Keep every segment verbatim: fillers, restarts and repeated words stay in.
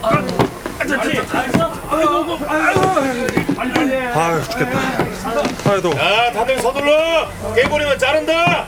아유 죽겠다. 아유 야 다들 서둘러. 깨버리면 자른다.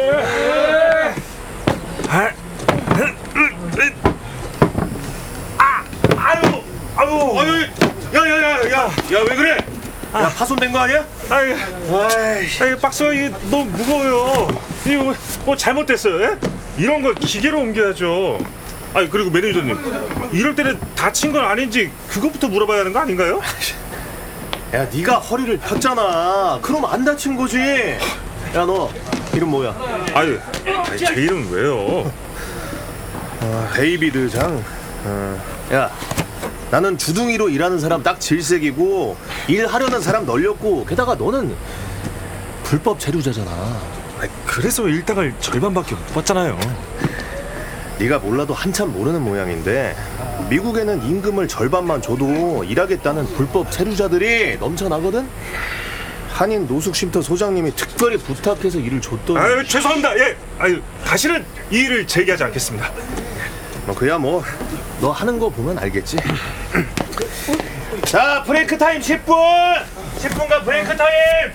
아유 아유 아유 야야야야 야 왜 그래? 야 파손된 거 아니야? 아유 아유 박스가 이게 너무 무거워요. 이거 뭐, 뭐 잘못됐어요? 예? 이런 걸 기계로 옮겨야죠. 아니 그리고 매니저님 이럴 때는 다친 건 아닌지 그것부터 물어봐야 하는 거 아닌가요? 야 네가 허리를 폈잖아. 그럼 안 다친 거지. 야 너 이름 뭐야? 아유 아니, 제 이름은 왜요? 아, 데이비드 장. 어. 야 나는 주둥이로 일하는 사람 딱 질색이고 일하려는 사람 널렸고 게다가 너는 불법 체류자잖아. 아니, 그래서 일당을 절반밖에 못 받잖아요. 네가 몰라도 한참 모르는 모양인데 미국에는 임금을 절반만 줘도 일하겠다는 불법 체류자들이 넘쳐나거든? 한인 노숙쉼터 소장님이 특별히 부탁해서 일을 줬더니. 아유 죄송합니다. 예, 아유 다시는 이 일을 제기하지 않겠습니다. 뭐 그야 뭐 너 하는 거 보면 알겠지. 자 브레이크 타임 십 분. 십 분간 브레이크 타임.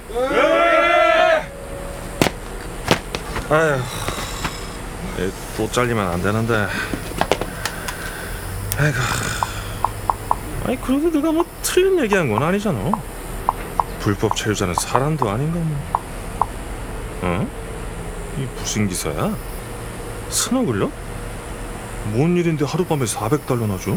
아유 또 잘리면 안 되는데. 아이고. 아니 그래도 네가 뭐 틀린 얘기한 건 아니잖아. 불법 체류자는 사람도 아닌가 뭐. 어? 이 무슨 기사야? 스너글러? 뭔 일인데 하룻밤에 사백 달러나 줘?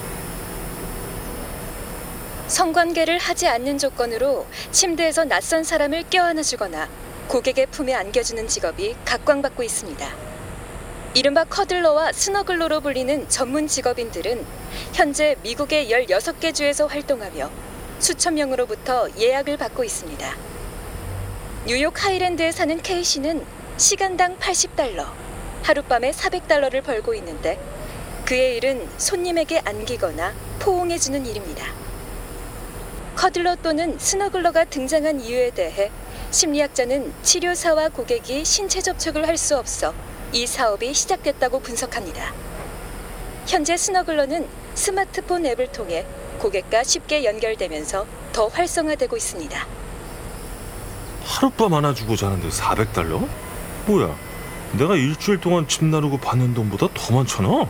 성관계를 하지 않는 조건으로 침대에서 낯선 사람을 껴안아주거나 고객의 품에 안겨주는 직업이 각광받고 있습니다. 이른바 커들러와 스너글러로 불리는 전문 직업인들은 현재 미국의 열여섯 개 주에서 활동하며 수천 명으로부터 예약을 받고 있습니다. 뉴욕 하이랜드에 사는 K씨는 시간당 팔십 달러, 하룻밤에 사백 달러를 벌고 있는데 그의 일은 손님에게 안기거나 포옹해주는 일입니다. 커들러 또는 스너글러가 등장한 이유에 대해 심리학자는 치료사와 고객이 신체 접촉을 할 수 없어 이 사업이 시작됐다고 분석합니다. 현재 스너글러는 스마트폰 앱을 통해 고객과 쉽게 연결되면서 더 활성화되고 있습니다. 하룻밤 안아주고 자는데 사백 달러? 뭐야? 내가 일주일 동안 집 나르고 받는 돈보다 더 많잖아.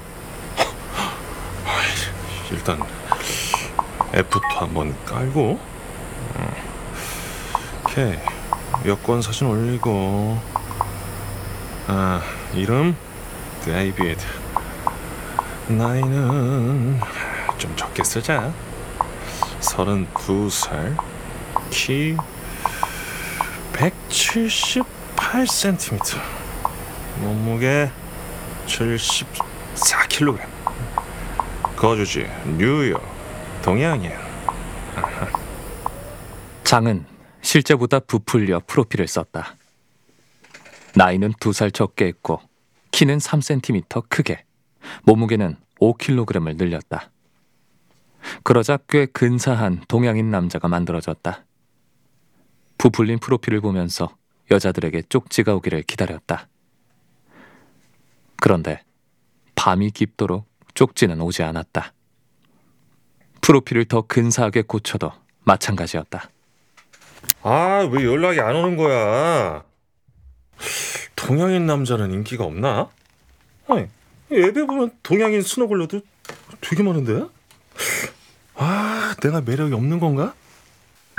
일단 앱부터 한번 깔고. 오케이. 여권 사진 올리고. 아, 이름 데이비드. 나이는 좀 적게 쓰자. 서른두 살. 키 백칠십팔 센티미터. 몸무게 칠십사 킬로그램. 거주지 뉴욕. 동양인. 장은 실제보다 부풀려 프로필을 썼다. 나이는 두 살 적게 했고 키는 삼 센티미터 크게, 몸무게는 오 킬로그램을 늘렸다. 그러자 꽤 근사한 동양인 남자가 만들어졌다. 부풀린 프로필을 보면서 여자들에게 쪽지가 오기를 기다렸다. 그런데 밤이 깊도록 쪽지는 오지 않았다. 프로필을 더 근사하게 고쳐도 마찬가지였다. 아, 왜 연락이 안 오는 거야? 동양인 남자는 인기가 없나? 아니, 앱에 보면 동양인 스너글러도 되게 많은데? 아, 내가 매력이 없는 건가?